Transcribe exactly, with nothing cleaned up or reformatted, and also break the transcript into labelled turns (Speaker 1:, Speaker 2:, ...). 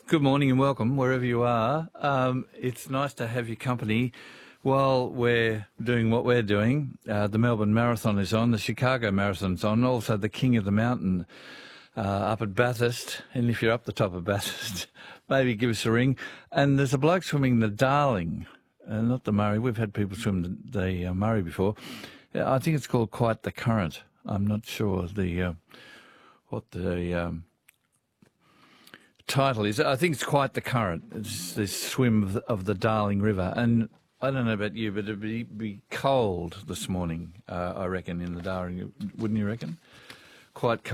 Speaker 1: Good morning and welcome wherever you are. Um, it's nice to have your company while we're doing what we're doing. Uh, the Melbourne Marathon is on, the Chicago Marathon's on, also the King of the Mountain uh, up at Bathurst. And if you're up the top of Bathurst, maybe give us a ring. And there's a bloke swimming the Darling, uh, not the Murray. We've had people swim the, the uh, Murray before. I think it's called Quite the Current. I'm not sure the uh, what the... Um, title is. I think it's Quite the Current. It's this swim of the, of the Darling River. And I don't know about you, but it'd be, be cold this morning, uh, I reckon, in the Darling. Wouldn't you reckon? Quite cold.